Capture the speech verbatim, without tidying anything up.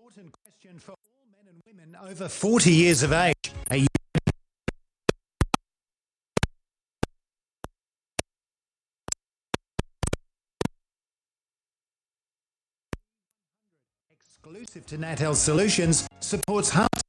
important question for all men and women over forty years of age. A exclusive to NatHealth Solutions supports heart